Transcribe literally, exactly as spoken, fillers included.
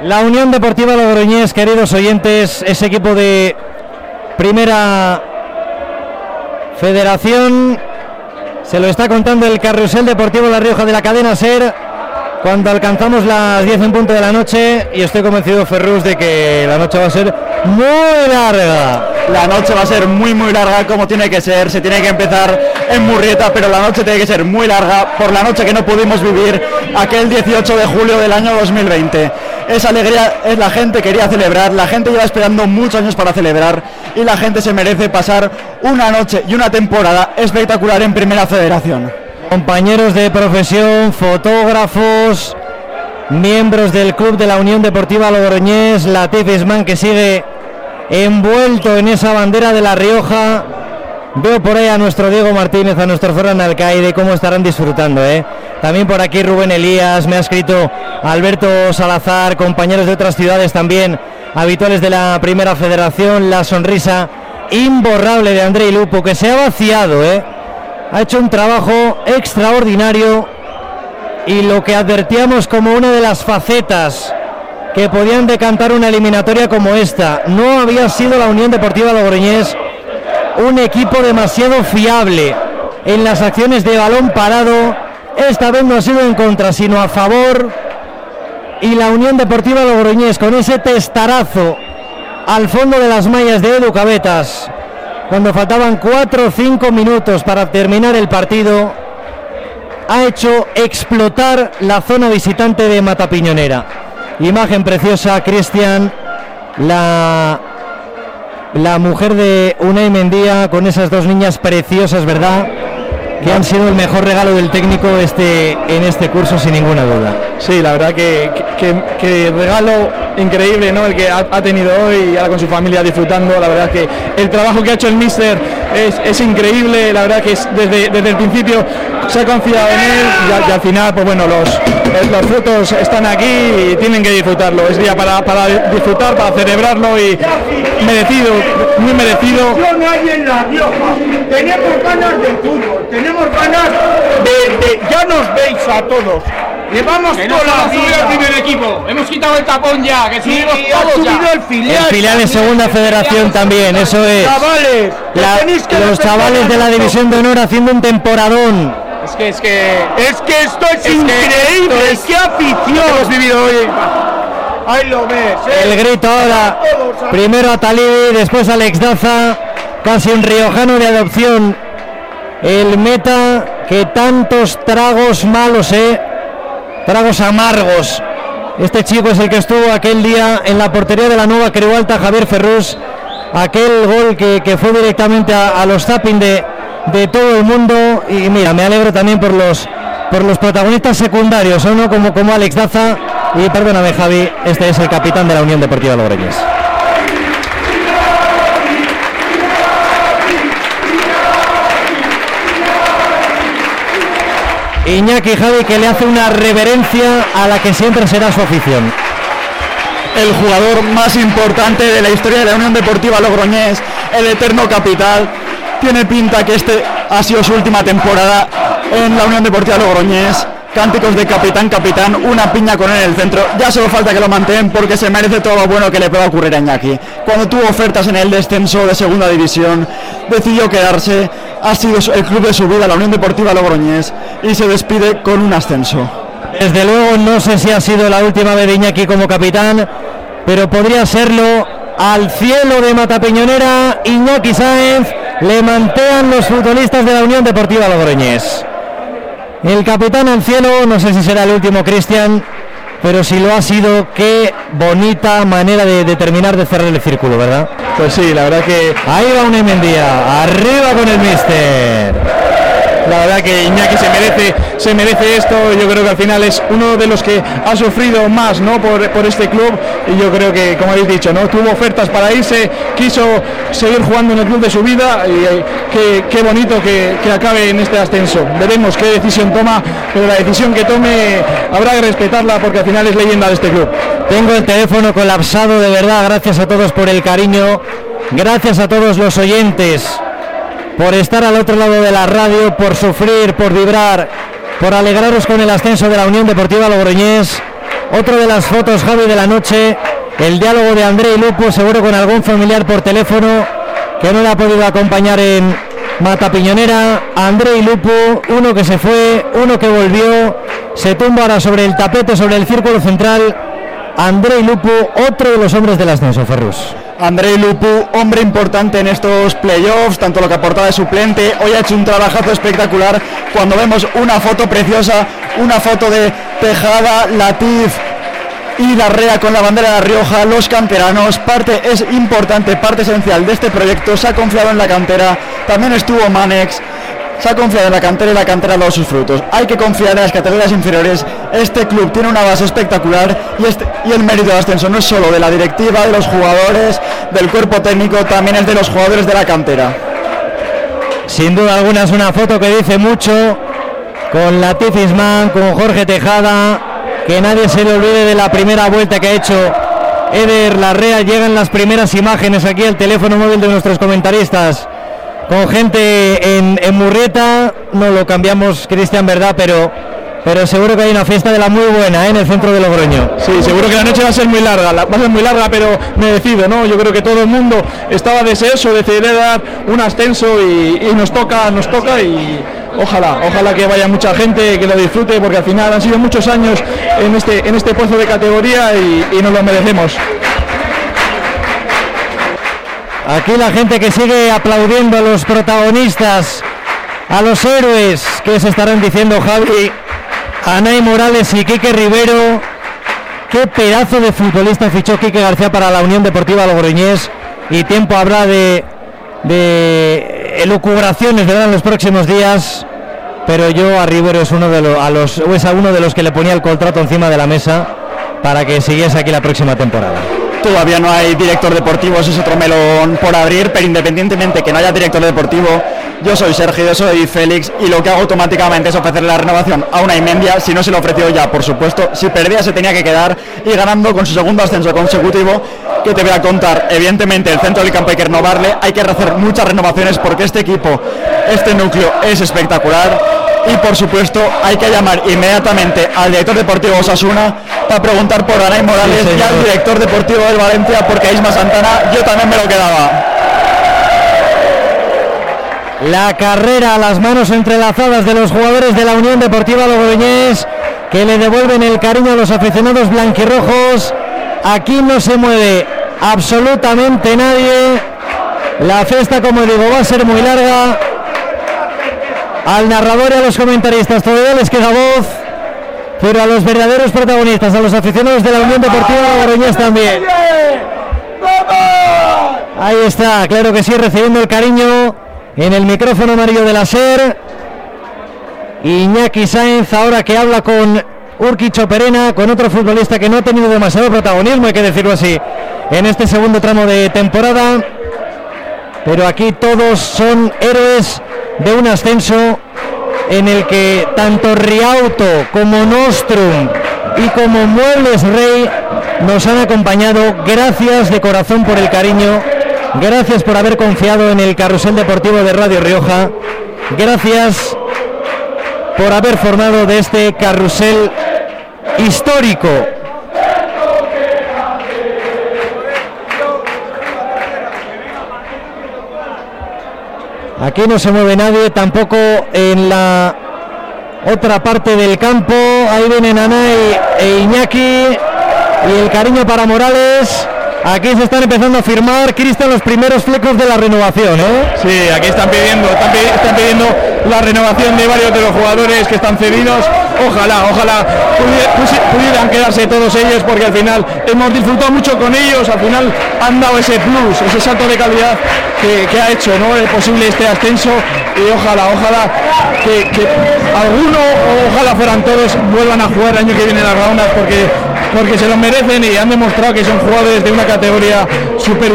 La Unión Deportiva Logroñés, queridos oyentes, ese equipo de Primera Federación, se lo está contando el Carrusel Deportivo La Rioja de la cadena SER cuando alcanzamos las diez en punto de la noche, y estoy convencido, Ferrus, de que la noche va a ser muy larga. La noche va a ser muy muy larga, como tiene que ser. Se tiene que empezar en Murrieta, pero la noche tiene que ser muy larga por la noche que no pudimos vivir aquel dieciocho de julio del año dos mil veinte. Esa alegría es la gente quería celebrar, la gente lleva esperando muchos años para celebrar, y la gente se merece pasar una noche y una temporada espectacular en Primera Federación. Compañeros de profesión, fotógrafos, miembros del club de la Unión Deportiva Logroñés, Latif Isman, que sigue envuelto en esa bandera de La Rioja. Veo por ahí a nuestro Diego Martínez, a nuestro Ferran Alcaide, cómo estarán disfrutando, ¿eh? También por aquí Rubén Elías, me ha escrito Alberto Salazar, compañeros de otras ciudades también, habituales de la Primera Federación. La sonrisa imborrable de Andrei Lupo, que se ha vaciado, ¿eh? Ha hecho un trabajo extraordinario, y lo que advertíamos como una de las facetas que podían decantar una eliminatoria como esta, no había sido la Unión Deportiva Logroñés un equipo demasiado fiable en las acciones de balón parado. Esta vez no ha sido en contra, sino a favor, y la Unión Deportiva Logroñés, con ese testarazo al fondo de las mallas de Edu Cabetas, cuando faltaban cuatro o cinco minutos para terminar el partido, ha hecho explotar la zona visitante de Matapiñonera. Imagen preciosa, Cristian, la, la mujer de Unai Mendía, con esas dos niñas preciosas, ¿verdad?, que han sido el mejor regalo del técnico este en este curso, sin ninguna duda. Sí, la verdad que, que, que regalo increíble, ¿no?, el que ha, ha tenido hoy, y ahora con su familia disfrutando. La verdad que el trabajo que ha hecho el míster es, es increíble. La verdad que es, desde, desde el principio se ha confiado en él, y, y al final, pues bueno, los, los frutos están aquí y tienen que disfrutarlo. Es día para, para disfrutar, para celebrarlo, y merecido, muy merecido. No hay en La Rioja. Tenemos ganas de fútbol, tenemos ganas de, de ya nos veis a todos. Llevamos que toda no la hemos subido vida. el primer equipo, hemos quitado el tapón ya, que subimos Y ha todos subido ya. el filial. El filial en Segunda Federación también, eso es. Chavales, La, tenéis que los respetar chavales de la a División de Honor haciendo un temporadón. Es que, es que... Es que esto es, Es que increíble, esto es- qué afición. hemos vivido hoy. Ahí lo ves. ¿eh? El grito ahora, primero a Talibi, después a Alex Daza, casi un riojano de adopción. El meta que tantos tragos malos, eh, tragos amargos. Este chico es el que estuvo aquel día en la portería de la Nueva Creu Alta, Javier Ferrus. Aquel gol que, que fue directamente a, a los zapping de, de todo el mundo. Y mira, me alegro también por los por los protagonistas secundarios, ¿o no? Como, como Alex Daza. Y perdóname, Javi, este es el capitán de la Unión Deportiva Logroñés. Iñaki, Javi, que le hace una reverencia a la que siempre será su afición. El jugador más importante de la historia de la Unión Deportiva Logroñés, el eterno capital. Tiene pinta que este ha sido su última temporada en la Unión Deportiva Logroñés. Cánticos de capitán, capitán, una piña con él en el centro. Ya solo falta que lo mantengan, porque se merece todo lo bueno que le pueda ocurrir a Iñaki. Cuando tuvo ofertas en el descenso de Segunda División, decidió quedarse. Ha sido el club de su vida, la Unión Deportiva Logroñés, y se despide con un ascenso. Desde luego, no sé si ha sido la última vez de Iñaki como capitán, pero podría serlo. Al cielo de Matapiñonera, Iñaki Sáenz, le mantean los futbolistas de la Unión Deportiva Logroñés. El capitán al cielo, no sé si será el último, Cristian, pero si lo ha sido, qué bonita manera de, de terminar de cerrar el círculo, ¿verdad? Pues sí, la verdad que Ahí va Unai Mendía, arriba con el míster. la verdad que Iñaki se merece se merece esto. Yo creo que al final es uno de los que ha sufrido más, ¿no?, por, por este club, y yo creo que, como habéis dicho, no tuvo ofertas para irse, quiso seguir jugando en el club de su vida, y eh, qué, qué bonito que, que acabe en este ascenso. Veremos qué decisión toma, pero la decisión que tome habrá que respetarla, porque al final es leyenda de este club. Tengo el teléfono colapsado, de verdad. Gracias a todos por el cariño, gracias a todos los oyentes por estar al otro lado de la radio, por sufrir, por vibrar, por alegraros con el ascenso de la Unión Deportiva Logroñés. Otro de las fotos, Javi, de la noche, el diálogo de André y Lupu, seguro con algún familiar por teléfono que no le ha podido acompañar en Matapiñonera. André y Lupu, uno que se fue, uno que volvió, se tumba ahora sobre el tapete, sobre el círculo central. André y Lupu, otro de los hombres del ascenso, Ferrus. André Lupu, hombre importante en estos playoffs, tanto lo que aportaba de suplente, hoy ha hecho un trabajazo espectacular. Cuando vemos una foto preciosa, una foto de Tejada, Latif y Larrea con la bandera de La Rioja, los canteranos, parte es importante, parte esencial de este proyecto, se ha confiado en la cantera, también estuvo Manex, se ha confiado en la cantera y la cantera ha dado sus frutos. Hay que confiar en las categorías inferiores, este club tiene una base espectacular y, este, y el mérito del ascenso no es solo de la directiva, de los jugadores, del cuerpo técnico, también es de los jugadores de la cantera. Sin duda alguna es una foto que dice mucho, con Latif Isman, con Jorge Tejada, que nadie se le olvide de la primera vuelta que ha hecho Eder Larrea. Llegan las primeras imágenes aquí al teléfono móvil de nuestros comentaristas, con gente en, en Murrieta. No lo cambiamos, Cristian, verdad, pero pero seguro que hay una fiesta de la muy buena, ¿eh?, en el centro de Logroño. Sí, seguro que la noche va a ser muy larga, la, va a ser muy larga, pero merecido, ¿no? Yo creo que todo el mundo estaba deseoso de celebrar un ascenso y, y nos toca, nos toca y ojalá, ojalá que vaya mucha gente, que lo disfrute, porque al final han sido muchos años en este, en este puesto de categoría y, y nos lo merecemos. Aquí la gente que sigue aplaudiendo a los protagonistas, a los héroes, que se estarán diciendo, Javi, Anay Morales y Quique Rivero. Qué pedazo de futbolista fichó Quique García para la Unión Deportiva Logroñés, y tiempo habrá de, de elucubraciones, ¿verdad?, en los próximos días, pero yo a Rivero es uno de los, a los, es a uno de los que le ponía el contrato encima de la mesa para que siguiese aquí la próxima temporada. Todavía no hay director deportivo, ese es otro melón por abrir, pero independientemente que no haya director deportivo, yo soy Sergio, yo soy Félix, y lo que hago automáticamente es ofrecerle la renovación a Unai Mendia. Si no se lo ofreció ya, por supuesto, si perdía se tenía que quedar, y ganando con su segundo ascenso consecutivo, que te voy a contar. Evidentemente el centro del campo hay que renovarle, hay que hacer muchas renovaciones porque este equipo, este núcleo es espectacular. Y por supuesto hay que llamar inmediatamente al director deportivo de Osasuna para preguntar por Anay Morales, sí, y al director deportivo del Valencia, porque a Isma Santana yo también me lo quedaba. La carrera, las manos entrelazadas de los jugadores de la Unión Deportiva Logroñés, que le devuelven el cariño a los aficionados blanquirrojos. Aquí no se mueve absolutamente nadie. La fiesta, como digo, va a ser muy larga. Al narrador y a los comentaristas todavía les queda voz, pero a los verdaderos protagonistas, a los aficionados de la Unión Deportiva Logroñés también. Ahí está, claro que sí, recibiendo el cariño en el micrófono amarillo de la SER. Iñaki Sáenz, ahora que habla con Urki Choperena, con otro futbolista que no ha tenido demasiado protagonismo, hay que decirlo así, en este segundo tramo de temporada. Pero aquí todos son héroes de un ascenso en el que tanto Riauto como Nostrum y como Muebles Rey nos han acompañado. Gracias de corazón por el cariño, gracias por haber confiado en el carrusel deportivo de Radio Rioja, gracias por haber formado de este carrusel histórico. Aquí no se mueve nadie, tampoco en la otra parte del campo. Ahí vienen Anay e Iñaki, y el cariño para Morales. Aquí se están empezando a firmar, Cristian, los primeros flecos de la renovación, ¿eh? Sí, aquí están pidiendo, están, pidi- están pidiendo la renovación de varios de los jugadores que están cedidos. Ojalá, ojalá pudi- pudieran quedarse todos ellos, porque al final hemos disfrutado mucho con ellos. Al final han dado ese plus, ese salto de calidad que, que ha hecho, ¿no?, es posible este ascenso. Y ojalá, ojalá que, que alguno, o ojalá fueran todos, vuelvan a jugar el año que viene las rondas, porque porque se lo merecen y han demostrado que son jugadores de una categoría superior.